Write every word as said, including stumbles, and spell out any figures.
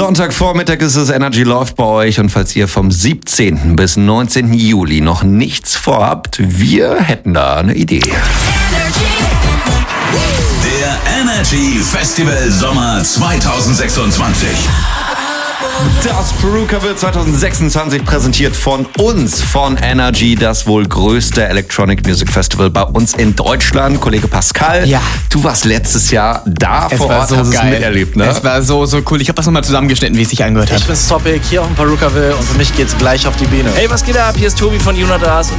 Sonntagvormittag ist es Energy Love bei euch und falls ihr vom siebzehnten bis neunzehnten Juli noch nichts vorhabt, wir hätten da eine Idee. Der Energy Festival Sommer zweitausendsechsundzwanzig. Das Peruka wird zweitausendsechsundzwanzig präsentiert von uns, von Energy, das wohl größte Electronic Music Festival bei uns in Deutschland. Kollege Pascal, ja. Du warst letztes Jahr da es vor war Ort, so hast geil. es miterlebt, ne? Es war so, so cool. Ich habe das nochmal zusammengeschnitten, wie es sich angehört hat. Ich bin Topic hier auf dem Perukaville und für mich geht's gleich auf die Bühne. Hey, was geht ab? Hier ist Tobi von Unadas und